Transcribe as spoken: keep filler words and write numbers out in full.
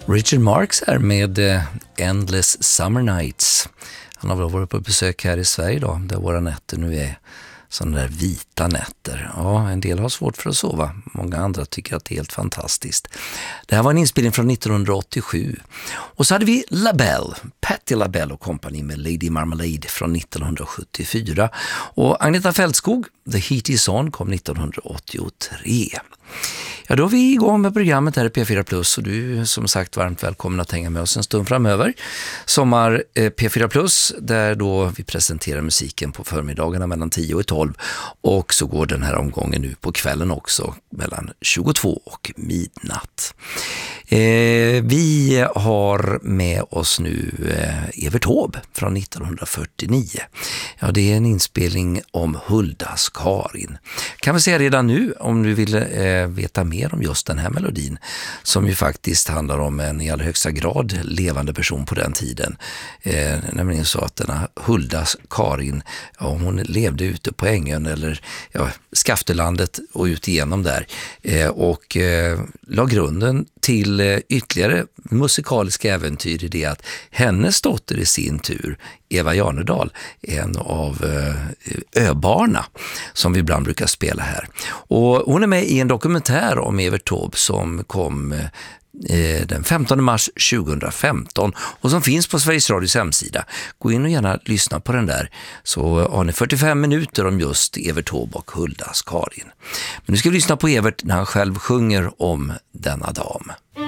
Richard Marx är med eh, Endless Summer Nights. Han har väl varit på besök här i Sverige då, där våra nätter nu är sådana där vita nätter. Ja, en del har svårt för att sova. Många andra tycker att det är helt fantastiskt. Det här var en inspelning från nittonhundraåttiosju. Och så hade vi LaBelle, Patti LaBelle och kompani med Lady Marmalade från nittonhundrasjuttiofyra. Och Agneta Fältskog, The Heat Is On, kom nittonhundraåttiotre. Ja, då är vi igång med programmet här i P fyra Plus och du är som sagt varmt välkommen att hänga med oss en stund framöver. Sommar eh, P fyra Plus, där då vi presenterar musiken på förmiddagarna mellan tio och tolv, och så går den här omgången nu på kvällen också mellan tjugotvå och midnatt. Eh, vi har med oss nu eh, Evert Taube från nittonhundrafyrtionio. Ja, det är en inspelning om Huldas Karin. Kan vi säga redan nu, om du vill eh, veta mer om just den här melodin, som ju faktiskt handlar om en i allra högsta grad levande person på den tiden. Eh, nämligen så att denna Huldas Karin, ja, hon levde ute på ängen eller ja, Skaftelandet och ut igenom där eh, och eh, la grunden till eh, ytterligare musikaliska äventyr i det att hennes dotter i sin tur, Eva Jarnedal, en av eh, Öbarna som vi ibland brukar spela här. Och hon är med i en dokumentär om Evert Taube som kom eh, den femtonde mars tjugohundrafemton och som finns på Sveriges Radios hemsida. Gå in och gärna lyssna på den där, så har ni fyrtiofem minuter om just Evert Taube och Huldas Karin. Men nu ska vi lyssna på Evert när han själv sjunger om denna dam.